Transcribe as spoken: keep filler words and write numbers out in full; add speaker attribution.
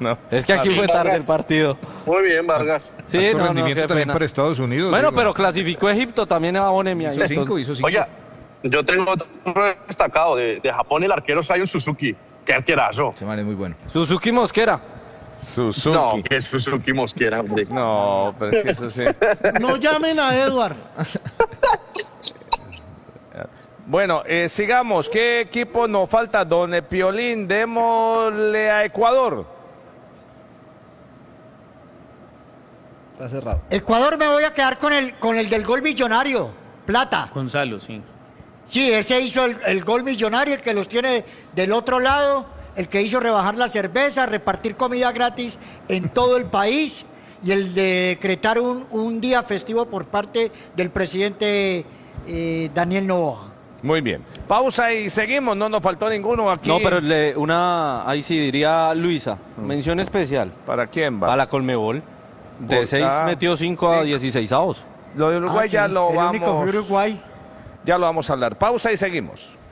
Speaker 1: no.
Speaker 2: Es que aquí
Speaker 3: Bien,
Speaker 2: fue tarde
Speaker 3: Vargas.
Speaker 2: el partido.
Speaker 3: Muy bien, Vargas.
Speaker 2: Sí,
Speaker 4: Alto
Speaker 2: no, no,
Speaker 4: rendimiento
Speaker 2: qué
Speaker 4: también
Speaker 2: pena.
Speaker 4: para Estados Unidos.
Speaker 2: Bueno,
Speaker 4: digo.
Speaker 2: pero clasificó Egipto también a Bonemia.
Speaker 4: Hizo cinco, hizo cinco.
Speaker 3: Oiga, yo tengo otro destacado de, de Japón, el arquero Sion Suzuki. Qué arquerazo.
Speaker 4: Ese man es muy bueno.
Speaker 2: Suzuki Mosquera.
Speaker 1: Suzuki.
Speaker 3: No, que Suzuki Mosquera, hombre.
Speaker 1: No, pero es que eso sí.
Speaker 5: No llamen a Edward.
Speaker 1: Bueno, eh, sigamos. ¿Qué equipo nos falta? Don Piolín, démosle a Ecuador.
Speaker 4: Está cerrado.
Speaker 6: Ecuador me voy a quedar con el, con el del gol millonario, Plata.
Speaker 7: Gonzalo, sí.
Speaker 6: Sí, ese hizo el, el gol millonario, el que los tiene del otro lado, el que hizo rebajar la cerveza, repartir comida gratis en todo el país y el de decretar un, un día festivo por parte del presidente eh, Daniel Noboa.
Speaker 1: Muy bien. Pausa y seguimos. No nos faltó ninguno aquí.
Speaker 2: No, pero le- una, ahí sí diría Luisa, mención especial.
Speaker 1: ¿Para quién va?
Speaker 2: Para la Colmebol. De
Speaker 1: Por-
Speaker 2: seis
Speaker 1: ah,
Speaker 2: metió cinco a
Speaker 1: sí.
Speaker 2: dieciséis avos.
Speaker 1: Lo de Uruguay
Speaker 6: Ah,
Speaker 1: ya
Speaker 6: sí,
Speaker 1: lo
Speaker 6: el
Speaker 1: vamos.
Speaker 6: único fue Uruguay.
Speaker 1: Ya lo vamos a hablar. Pausa y seguimos.